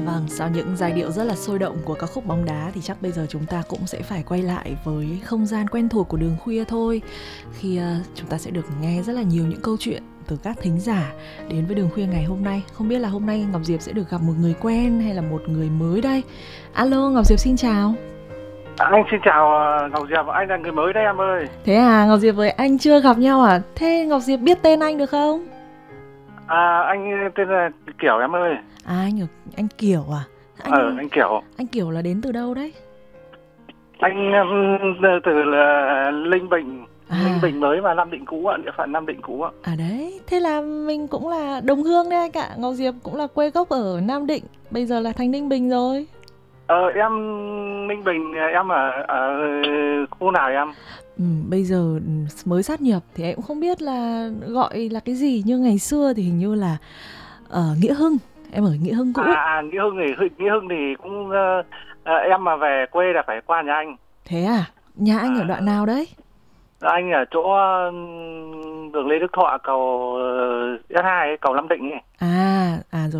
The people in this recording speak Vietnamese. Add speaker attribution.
Speaker 1: Vâng, sau những giai điệu rất là sôi động của ca khúc Bóng Đá thì chắc bây giờ chúng ta cũng sẽ phải quay lại với không gian quen thuộc của Đường Khuya thôi. Khi chúng ta sẽ được nghe rất là nhiều những câu chuyện từ các thính giả đến với Đường Khuya ngày hôm nay. Không biết là hôm nay Ngọc Diệp sẽ được gặp một người quen hay là một người mới đây. Alo, Ngọc Diệp xin chào.
Speaker 2: Anh xin chào Ngọc Diệp, anh là người mới đấy em ơi.
Speaker 1: Thế à, Ngọc Diệp với anh chưa gặp nhau à? Thế Ngọc Diệp biết tên anh được không?
Speaker 2: Anh tên là Kiểu em ơi.
Speaker 1: Anh Kiểu à?
Speaker 2: Anh Kiểu.
Speaker 1: Anh Kiểu là đến từ đâu đấy?
Speaker 2: Anh từ là Linh Bình. Ninh
Speaker 1: À,
Speaker 2: Bình mới và Nam Định cũ ạ, địa phận Nam Định cũ ạ.
Speaker 1: đấy, thế là mình cũng là đồng hương đấy anh ạ. Ngọc Diệp cũng là quê gốc ở Nam Định, bây giờ là thành Ninh Bình rồi.
Speaker 2: Em Ninh Bình, em ở khu nào em?
Speaker 1: Bây giờ mới sát nhập thì em cũng không biết là gọi là cái gì, nhưng ngày xưa thì hình như là ở Nghĩa Hưng, em ở Nghĩa Hưng cũ.
Speaker 2: Nghĩa Hưng thì cũng em mà về quê là phải qua nhà anh.
Speaker 1: Thế à, nhà anh ở
Speaker 2: À,
Speaker 1: đoạn nào đấy?
Speaker 2: anh ở chỗ đường Lê Đức Thọ, cầu S2 ấy, cầu Nam Định ấy.
Speaker 1: Rồi